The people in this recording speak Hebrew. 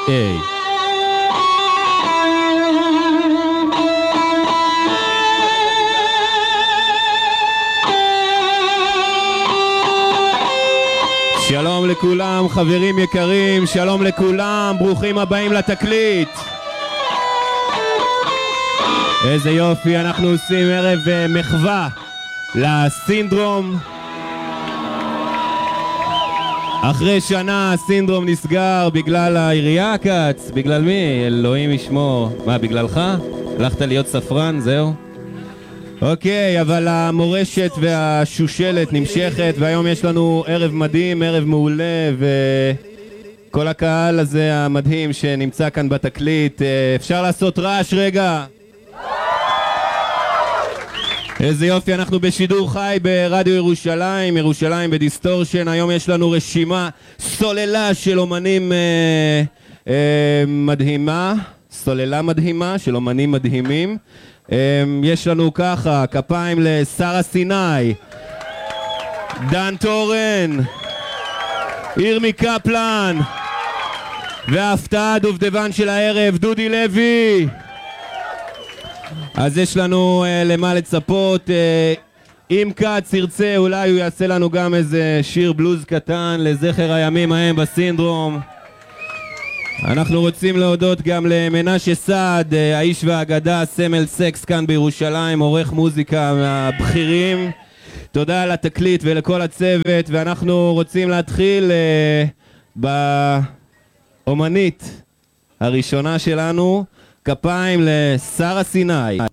שלום לכולם, חברים יקרים, שלום לכולם, ברוכים הבאים לתקליט. איזה יופי, אנחנו עושים ערב מחווה לסינדרום. אחרי שנה הסינדרום נסגר בגלל העירייה קץ. בגלל מי? אלוהים ישמור. מה, בגללך? הלכת להיות ספרן, זהו? אוקיי, אבל המורשת והשושלת נמשכת, והיום יש לנו ערב מדהים, ערב מעולה, וכל הקהל הזה המדהים שנמצא כאן בתקליט. אפשר לעשות רעש רגע? איזה יופי, אנחנו בשידור חי ברדיו ירושלים, ירושלים בדיסטורשן. היום יש לנו רשימה, סוללה של אומנים מדהימה, סוללה מדהימה של אומנים מדהימים. יש לנו ככה, כפיים לשרה סיני, דן טורן, ירמי קפלן, וההפתעה הדובדבן של הערב, דודי לוי. אז יש לנו למה לצפות. אם קץ ירצה אולי הוא יעשה לנו גם איזה שיר בלוז קטן לזכר הימים ההם בסינדרום. אנחנו רוצים להודות גם למנשה סעד, האיש והאגדה, סמל סקס כאן בירושלים, עורך מוזיקה מהבכירים. תודה על התקליט ולכל הצוות, ואנחנו רוצים להתחיל באומנית הראשונה שלנו. כפיים לשרה סיני.